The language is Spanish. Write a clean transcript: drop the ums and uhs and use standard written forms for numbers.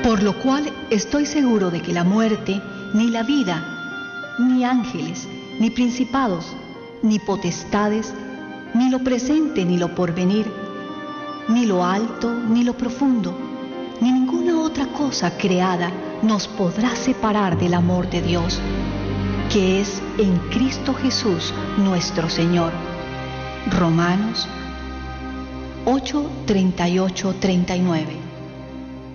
Por lo cual estoy seguro de que la muerte, ni la vida, ni ángeles, ni principados, ni potestades, ni lo presente ni lo porvenir, ni lo alto ni lo profundo, ni ninguna otra cosa creada nos podrá separar del amor de Dios, que es en Cristo Jesús nuestro Señor. Romanos 8:38-39.